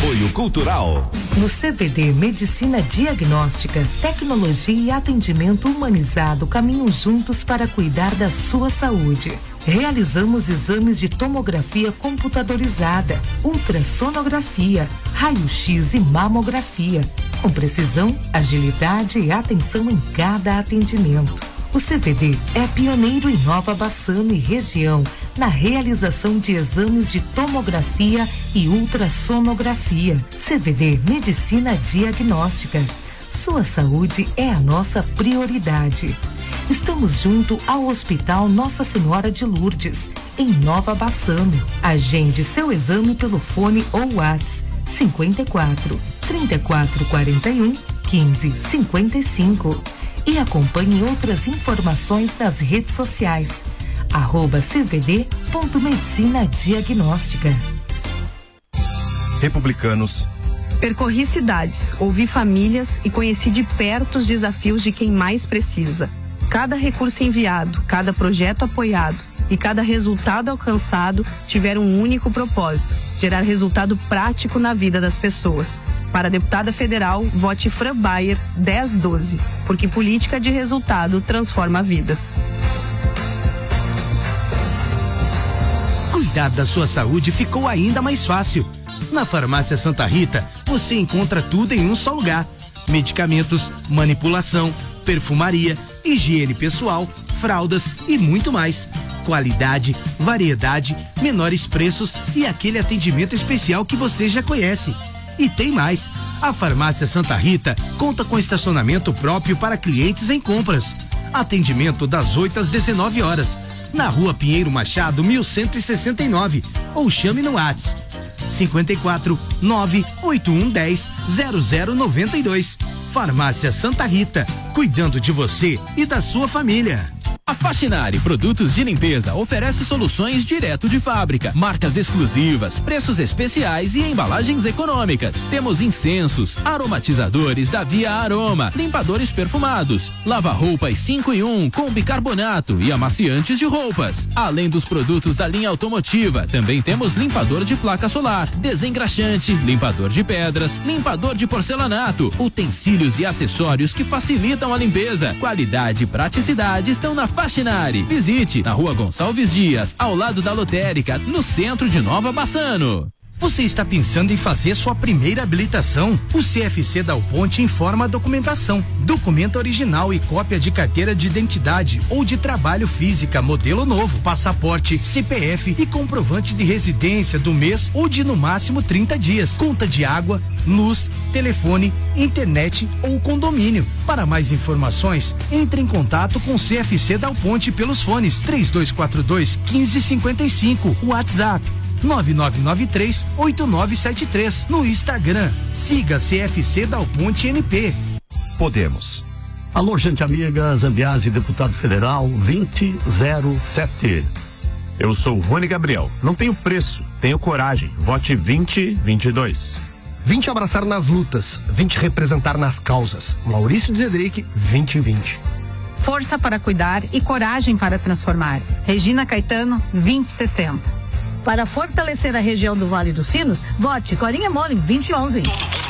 Apoio Cultural. No CVD Medicina Diagnóstica, tecnologia e atendimento humanizado caminham juntos para cuidar da sua saúde. Realizamos exames de tomografia computadorizada, ultrassonografia, raio-x e mamografia, com precisão, agilidade e atenção em cada atendimento. O CVD é pioneiro em Nova Bassano e região na realização de exames de tomografia e ultrassonografia. CVD Medicina Diagnóstica. Sua saúde é a nossa prioridade. Estamos junto ao Hospital Nossa Senhora de Lourdes, em Nova Bassano. Agende seu exame pelo fone ou WhatsApp 54 3441 1555 e acompanhe outras informações nas redes sociais. @cvd.medicina diagnóstica. Republicanos. Percorri cidades, ouvi famílias e conheci de perto os desafios de quem mais precisa. Cada recurso enviado, cada projeto apoiado e cada resultado alcançado tiveram um único propósito: gerar resultado prático na vida das pessoas. Para a deputada federal, vote Fran Bayer 1012, porque política de resultado transforma vidas. Cuidar da sua saúde ficou ainda mais fácil. Na Farmácia Santa Rita, você encontra tudo em um só lugar: medicamentos, manipulação, perfumaria, higiene pessoal, fraldas e muito mais. Qualidade, variedade, menores preços e aquele atendimento especial que você já conhece. E tem mais: a Farmácia Santa Rita conta com estacionamento próprio para clientes em compras. Atendimento das 8 às 19 horas, na Rua Pinheiro Machado, 1169, ou chame no WhatsApp 54 98110 0092. Farmácia Santa Rita, cuidando de você e da sua família. A Faxinari Produtos de Limpeza oferece soluções direto de fábrica, marcas exclusivas, preços especiais e embalagens econômicas. Temos incensos, aromatizadores da Via Aroma, limpadores perfumados, lava-roupas 5 em 1 com bicarbonato e amaciantes de roupas. Além dos produtos da linha automotiva, também temos limpador de placa solar, desengraxante, limpador de pedras, limpador de porcelanato, utensílios e acessórios que facilitam a limpeza. Qualidade e praticidade estão na Faxinari. Visite na Rua Gonçalves Dias, ao lado da lotérica, no centro de Nova Bassano. Você está pensando em fazer sua primeira habilitação? O CFC Dal Ponte informa a documentação: documento original e cópia de carteira de identidade ou de trabalho física modelo novo, passaporte, CPF e comprovante de residência do mês ou de no máximo 30 dias, conta de água, luz, telefone, internet ou condomínio. Para mais informações, entre em contato com o CFC Dal Ponte pelos fones 3242 1555, WhatsApp 9993-8973. No Instagram, siga CFC Dal Ponte NP. Podemos. Alô, gente amiga, Zambiase, deputado federal 2007. Eu sou o Rony Gabriel. Não tenho preço, tenho coragem. Vote 2022. 20 abraçar nas lutas, 20 representar nas causas. Maurício Zedric, 2020. Força para cuidar e coragem para transformar. Regina Caetano, 2060. Para fortalecer a região do Vale dos Sinos, vote Corinha Molin 2011.